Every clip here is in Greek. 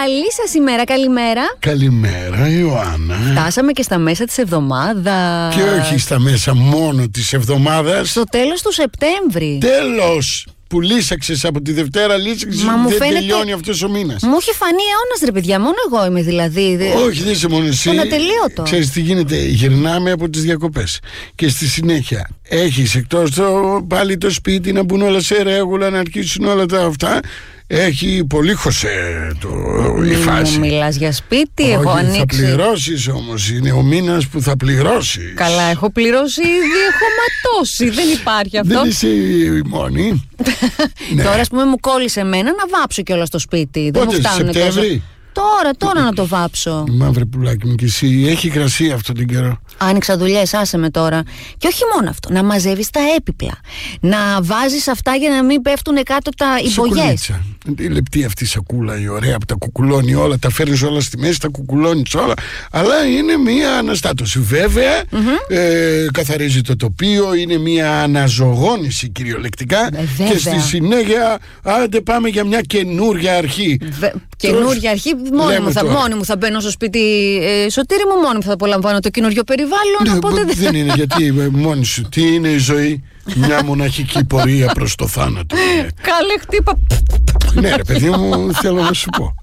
Καλή σας ημέρα, καλημέρα. Καλημέρα, Ιωάννα. Φτάσαμε και στα μέσα της εβδομάδας. Και όχι στα μέσα μόνο της εβδομάδας. Στο τέλος του Σεπτέμβρη. Τέλος! Που λύσαξες από τη Δευτέρα, λύσαξες. Δεν τελειώνει αυτός ο μήνας. Μου έχει φανεί αιώνας, ρε παιδιά. Μόνο εγώ είμαι δηλαδή. Όχι, δεν είσαι μόνο εσύ. Τον ατελείωτο. Ξέρεις τι γίνεται? Γυρνάμε από τις διακοπές και στη συνέχεια έχεις εκτός πάλι το σπίτι να μπουν όλα σε ρέγουλα, να αρχίσουν όλα τα αυτά. Έχει πολύ χωσέ η φάση. Μου μιλάς για σπίτι? Όχι, έχω ανοίξει. Θα πληρώσεις όμως. Είναι ο μήνας που θα πληρώσεις. Καλά, έχω πληρώσει ήδη. Έχω ματώσει. Δεν υπάρχει αυτό. Δεν είσαι η μόνη. Ναι. Τώρα, ας πούμε, μου κόλλησε εμένα να βάψω κιόλας στο σπίτι. Πότε, Δεν μου φτάνουν Σεπτέμβρη? Τώρα να το βάψω. Μαύρε πουλάκι μου, και εσύ. Έχει κρασί αυτόν τον καιρό. Άνοιξα δουλειές, άσε με τώρα. Και όχι μόνο αυτό, να μαζεύεις τα έπιπλα. Να βάζεις αυτά για να μην πέφτουν κάτω τα υπογιές. Η λεπτή αυτή σακούλα, η ωραία που τα κουκουλώνει όλα, τα φέρνεις όλα στη μέση, τα κουκουλώνεις όλα. Αλλά είναι μια αναστάτωση. Βέβαια, καθαρίζει το τοπίο, είναι μια αναζωογόνηση κυριολεκτικά. Και στη συνέχεια, άντε πάμε για μια καινούρια αρχή. Καινούρια αρχή, μόνη μου θα μπαίνω στο σπίτι, Σωτήρη μου, μόνη μου θα απολαμβάνω το καινούριο περιβάλλον. Ναι, οπότε δεν είναι, γιατί μόνη σου. Τι είναι η ζωή? Μια μοναχική πορεία προς το θάνατο. Καλέ, χτύπα. Ναι, ρε παιδί μου, θέλω να σου πω.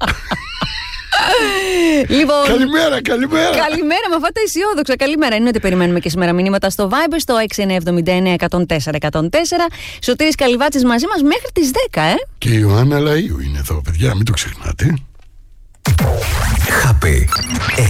Λοιπόν, καλημέρα. Καλημέρα με αυτά τα αισιόδοξα. Καλημέρα. Είναι ότι περιμένουμε και σήμερα μηνύματα στο Viber στο 6979-104-104. Σωτήρης Καλυβάτσης μαζί μας μέχρι τις 10, Και η Ιωάννα Λαΐου είναι εδώ, παιδιά, μην το ξεχνάτε. Χαπή